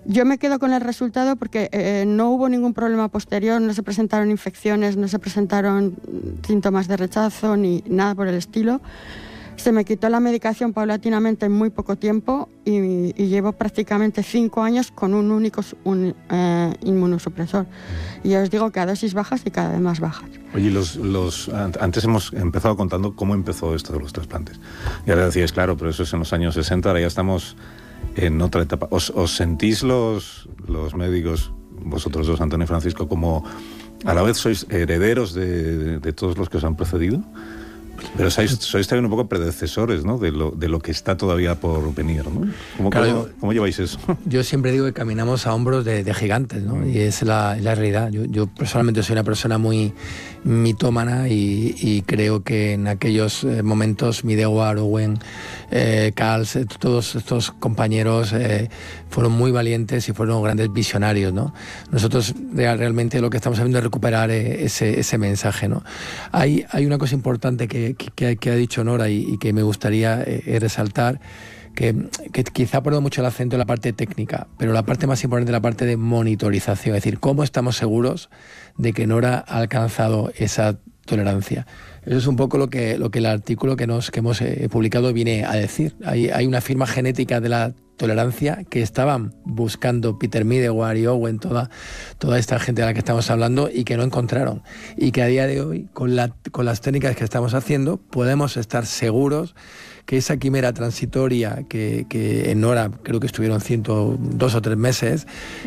Yo me quedo con el resultado porque no hubo ningún problema posterior, no se presentaron infecciones, no se presentaron síntomas de rechazo ni nada por el estilo. Se me quitó la medicación paulatinamente en muy poco tiempo y llevo prácticamente 5 años con un único inmunosupresor. Y os digo que a dosis bajas y cada vez más bajas. Oye, antes hemos empezado contando cómo empezó esto de los trasplantes. Y ahora decíais, claro, pero eso es en los años 60, ahora ya estamos en otra etapa. ¿Os sentís los médicos, vosotros dos, Antonio y Francisco, como a la vez sois herederos de todos los que os han precedido? Pero sois también un poco predecesores, ¿no?, de lo que está todavía por venir, ¿no? ¿Cómo lleváis eso? Yo siempre digo que caminamos a hombros de gigantes, ¿no? Y es la realidad. Yo personalmente soy una persona muy mitómana y creo que en aquellos momentos Midewar, Owen, Kals, todos estos compañeros fueron muy valientes y fueron grandes visionarios, ¿no? Nosotros realmente lo que estamos haciendo es recuperar ese mensaje, ¿no? Hay una cosa importante que ha dicho Nora y que me gustaría resaltar, que quizá pongo mucho el acento en la parte técnica, pero la parte más importante es la parte de monitorización, es decir, cómo estamos seguros de que Nora ha alcanzado esa tolerancia. Eso es un poco lo que el artículo que hemos publicado viene a decir. Hay una firma genética de la tolerancia que estaban buscando Peter Midewar y Owen, toda esta gente de la que estamos hablando, y que no encontraron. Y que a día de hoy, con las técnicas que estamos haciendo, podemos estar seguros que esa quimera transitoria que en Nora creo que estuvieron 2 o 3 meses,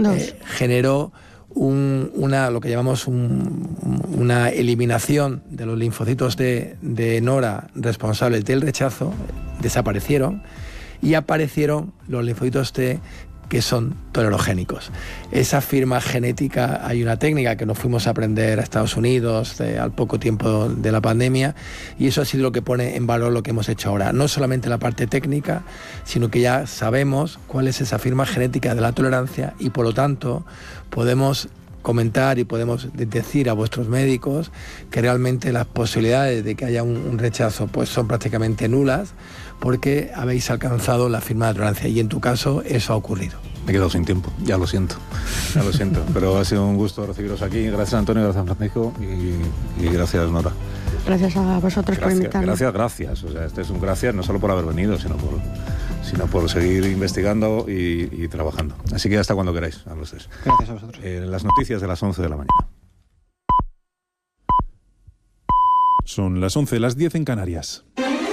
generó lo que llamamos una eliminación de los linfocitos de Nora responsables del rechazo, desaparecieron, y aparecieron los linfocitos T que son tolerogénicos. Esa firma genética, hay una técnica que nos fuimos a aprender a Estados Unidos al poco tiempo de la pandemia, y eso ha sido lo que pone en valor lo que hemos hecho ahora. No solamente la parte técnica, sino que ya sabemos cuál es esa firma genética de la tolerancia y por lo tanto podemos comentar y podemos decir a vuestros médicos que realmente las posibilidades de que haya un rechazo pues son prácticamente nulas, porque habéis alcanzado la firma de tolerancia, y en tu caso eso ha ocurrido. Me he quedado sin tiempo, ya lo siento, pero ha sido un gusto recibiros aquí. Gracias, Antonio, gracias, Francisco, y gracias, Nora. Gracias a vosotros por invitarme. Gracias. O sea, este es un gracias no solo por haber venido, sino por seguir investigando y trabajando. Así que hasta cuando queráis, a los tres. Gracias a vosotros. Las noticias de las 11 de la mañana. Son las 11, las 10 en Canarias.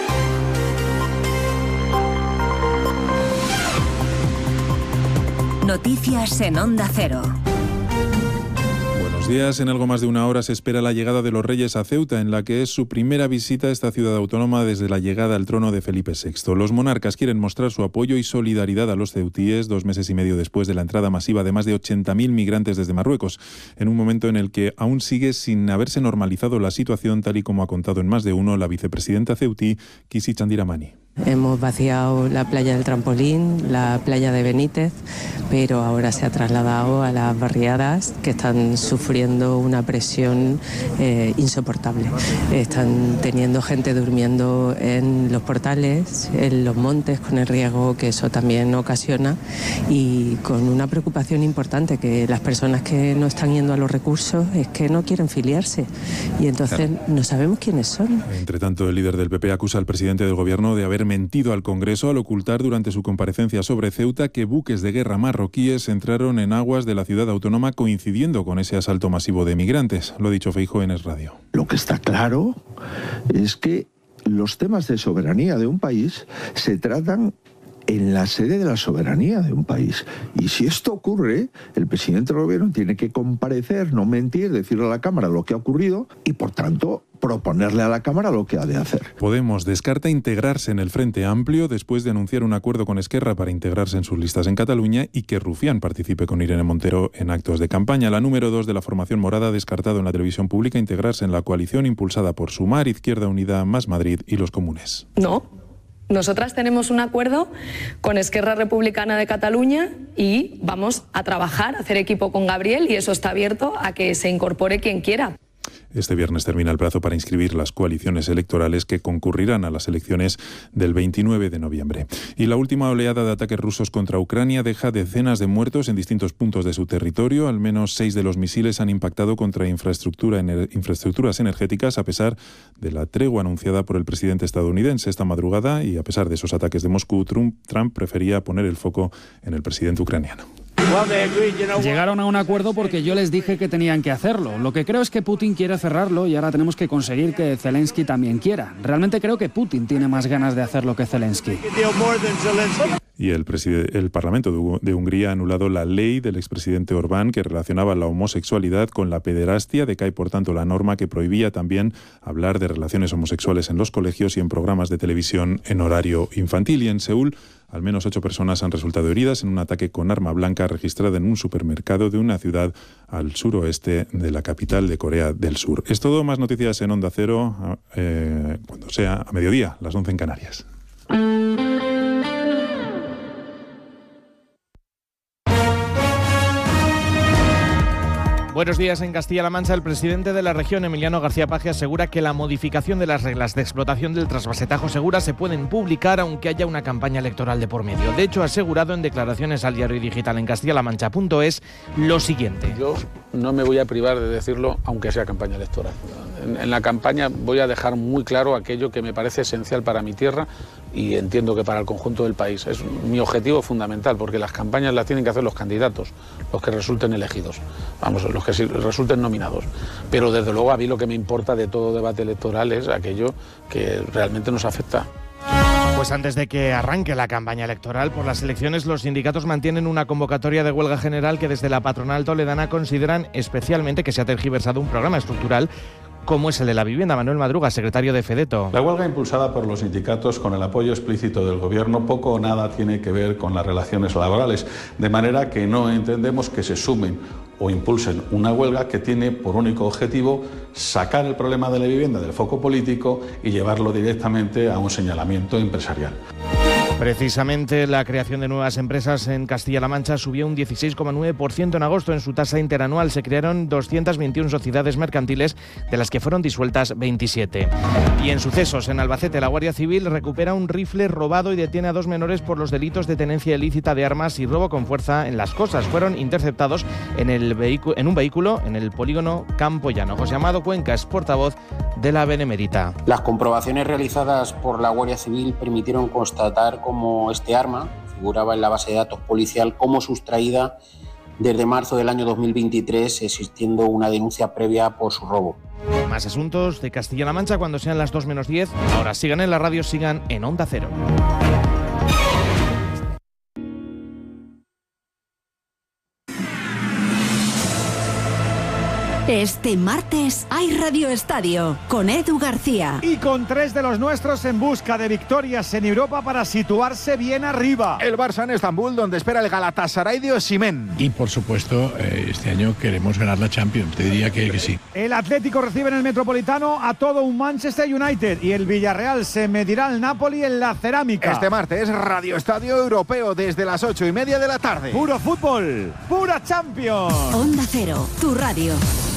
Noticias en Onda Cero. Buenos días. En algo más de una hora se espera la llegada de los Reyes a Ceuta, en la que es su primera visita a esta ciudad autónoma desde la llegada al trono de Felipe VI. Los monarcas quieren mostrar su apoyo y solidaridad a los ceutíes 2 meses y medio después de la entrada masiva de más de 80.000 migrantes desde Marruecos, en un momento en el que aún sigue sin haberse normalizado la situación, tal y como ha contado en más de uno la vicepresidenta ceutí, Kisi Chandiramani. Hemos vaciado la playa del Trampolín, la playa de Benítez, pero ahora se ha trasladado a las barriadas que están sufriendo una presión insoportable. Están teniendo gente durmiendo en los portales, en los montes, con el riesgo que eso también ocasiona, y con una preocupación importante, que las personas que no están yendo a los recursos es que no quieren filiarse, y entonces no sabemos quiénes son. Entre tanto, el líder del PP acusa al presidente del gobierno de haber mentido al Congreso al ocultar durante su comparecencia sobre Ceuta que buques de guerra marroquíes entraron en aguas de la ciudad autónoma coincidiendo con ese asalto masivo de migrantes. Lo ha dicho Feijóo en Es Radio. Lo que está claro es que los temas de soberanía de un país se tratan en la sede de la soberanía de un país. Y si esto ocurre, el presidente del gobierno tiene que comparecer, no mentir, decirle a la Cámara lo que ha ocurrido y, por tanto, proponerle a la Cámara lo que ha de hacer. Podemos descarta integrarse en el Frente Amplio después de anunciar un acuerdo con Esquerra para integrarse en sus listas en Cataluña y que Rufián participe con Irene Montero en actos de campaña. La número 2 de la formación morada ha descartado en la televisión pública integrarse en la coalición impulsada por Sumar, Izquierda Unida, Más Madrid y los Comunes. No. Nosotras tenemos un acuerdo con Esquerra Republicana de Cataluña y vamos a trabajar, a hacer equipo con Gabriel, y eso está abierto a que se incorpore quien quiera. Este viernes termina el plazo para inscribir las coaliciones electorales que concurrirán a las elecciones del 29 de noviembre. Y la última oleada de ataques rusos contra Ucrania deja decenas de muertos en distintos puntos de su territorio. Al menos 6 de los misiles han impactado contra infraestructuras energéticas, a pesar de la tregua anunciada por el presidente estadounidense esta madrugada, y a pesar de esos ataques de Moscú, Trump prefería poner el foco en el presidente ucraniano. Llegaron a un acuerdo porque yo les dije que tenían que hacerlo. Lo que creo es que Putin quiere cerrarlo y ahora tenemos que conseguir que Zelensky también quiera. Realmente creo que Putin tiene más ganas de hacerlo que Zelensky. Y el Parlamento de Hungría ha anulado la ley del expresidente Orbán que relacionaba la homosexualidad con la pederastia. Decae, por tanto, la norma que prohibía también hablar de relaciones homosexuales en los colegios y en programas de televisión en horario infantil. Y en Seúl, al menos 8 personas han resultado heridas en un ataque con arma blanca registrado en un supermercado de una ciudad al suroeste de la capital de Corea del Sur. Es todo. Más noticias en Onda Cero, cuando sea a mediodía, las 11 en Canarias. Buenos días. En Castilla-La Mancha, el presidente de la región, Emiliano García Paje, asegura que la modificación de las reglas de explotación del trasvase Tajo Segura se pueden publicar aunque haya una campaña electoral de por medio. De hecho, ha asegurado en declaraciones al diario digital en castillalamancha.es lo siguiente. Yo no me voy a privar de decirlo aunque sea campaña electoral. En la campaña voy a dejar muy claro aquello que me parece esencial para mi tierra y entiendo que para el conjunto del país. Es mi objetivo fundamental, porque las campañas las tienen que hacer los candidatos, los que resulten elegidos, los que resulten nominados. Pero desde luego a mí lo que me importa de todo debate electoral es aquello que realmente nos afecta. Pues antes de que arranque la campaña electoral por las elecciones, los sindicatos mantienen una convocatoria de huelga general que desde la patronal toledana consideran especialmente que se ha tergiversado un programa estructural como es el de la vivienda. Manuel Madruga, secretario de Fedeto. La huelga impulsada por los sindicatos con el apoyo explícito del Gobierno poco o nada tiene que ver con las relaciones laborales, de manera que no entendemos que se sumen o impulsen una huelga que tiene por único objetivo sacar el problema de la vivienda del foco político y llevarlo directamente a un señalamiento empresarial. Precisamente la creación de nuevas empresas en Castilla-La Mancha subió un 16,9% en agosto. En su tasa interanual se crearon 221 sociedades mercantiles, de las que fueron disueltas 27. Y en sucesos, en Albacete, la Guardia Civil recupera un rifle robado y detiene a 2 menores por los delitos de tenencia ilícita de armas y robo con fuerza en Las Cosas. Fueron interceptados en un vehículo en el polígono Campo Llano. José Amado Cuenca es portavoz de la Benemérita. Las comprobaciones realizadas por la Guardia Civil permitieron constatar cómo este arma figuraba en la base de datos policial como sustraída desde marzo del año 2023, existiendo una denuncia previa por su robo. Más asuntos de Castilla-La Mancha cuando sean las 2:10. Ahora sigan en la radio, sigan en Onda Cero. Este martes hay Radio Estadio con Edu García. Y con 3 de los nuestros en busca de victorias en Europa para situarse bien arriba. El Barça en Estambul, donde espera el Galatasaray de Osimhen. Y por supuesto, este año queremos ganar la Champions. Te diría que sí. El Atlético recibe en el Metropolitano a todo un Manchester United. Y el Villarreal se medirá al Napoli en la Cerámica. Este martes, Radio Estadio Europeo desde las 8:30 de la tarde. Puro fútbol, pura Champions. Onda Cero, tu radio.